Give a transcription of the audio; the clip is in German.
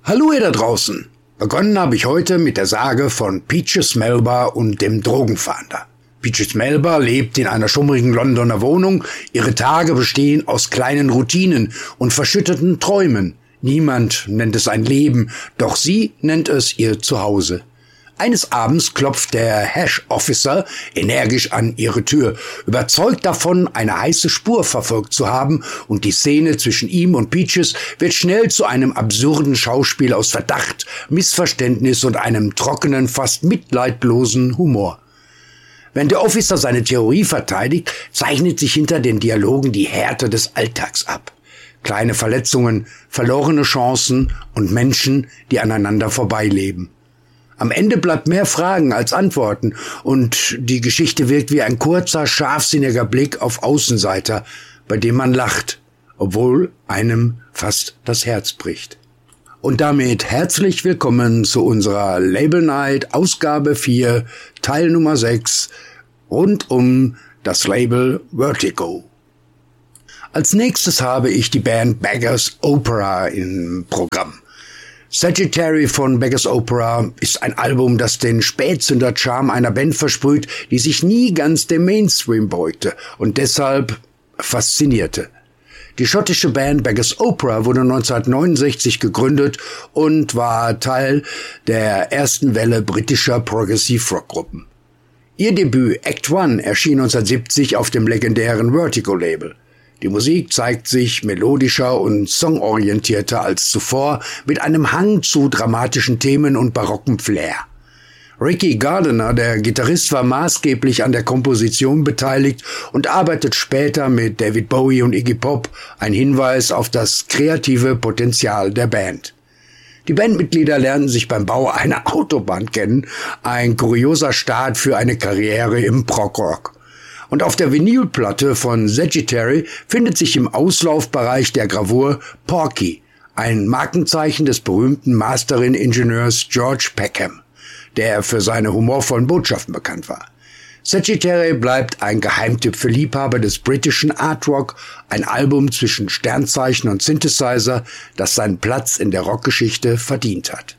Hallo ihr da draußen! Begonnen habe ich heute mit der Sage von Peaches Melba und dem Drogenfahnder. Peaches Melba lebt in einer schummrigen Londoner Wohnung. Ihre Tage bestehen aus kleinen Routinen und verschütteten Träumen. Niemand nennt es ein Leben, doch sie nennt es ihr Zuhause. Eines Abends klopft der Hash-Officer energisch an ihre Tür, überzeugt davon, eine heiße Spur verfolgt zu haben, und die Szene zwischen ihm und Peaches wird schnell zu einem absurden Schauspiel aus Verdacht, Missverständnis und einem trockenen, fast mitleidlosen Humor. Wenn der Officer seine Theorie verteidigt, zeichnet sich hinter den Dialogen die Härte des Alltags ab. Kleine Verletzungen, verlorene Chancen und Menschen, die aneinander vorbeileben. Am Ende bleibt mehr Fragen als Antworten und die Geschichte wirkt wie ein kurzer, scharfsinniger Blick auf Außenseiter, bei dem man lacht, obwohl einem fast das Herz bricht. Und damit herzlich willkommen zu unserer Label Night Ausgabe 4, Teil Nummer 6, rund um das Label Vertigo. Als nächstes habe ich die Band Beggars Opera im Programm. Sagittary von Beggars Opera ist ein Album, das den Spätzünder-Charme einer Band versprüht, die sich nie ganz dem Mainstream beugte und deshalb faszinierte. Die schottische Band Beggars Opera wurde 1969 gegründet und war Teil der ersten Welle britischer Progressive-Rock-Gruppen. Ihr Debüt Act One erschien 1970 auf dem legendären Vertigo-Label. Die Musik zeigt sich melodischer und songorientierter als zuvor, mit einem Hang zu dramatischen Themen und barocken Flair. Ricky Gardiner, der Gitarrist, war maßgeblich an der Komposition beteiligt und arbeitet später mit David Bowie und Iggy Pop, ein Hinweis auf das kreative Potenzial der Band. Die Bandmitglieder lernten sich beim Bau einer Autobahn kennen, ein kurioser Start für eine Karriere im Prog-Rock. Und auf der Vinylplatte von Sagittary findet sich im Auslaufbereich der Gravur Porky, ein Markenzeichen des berühmten Mastering-Ingenieurs George Peckham, der für seine humorvollen Botschaften bekannt war. Sagittary bleibt ein Geheimtipp für Liebhaber des britischen Artrock, ein Album zwischen Sternzeichen und Synthesizer, das seinen Platz in der Rockgeschichte verdient hat.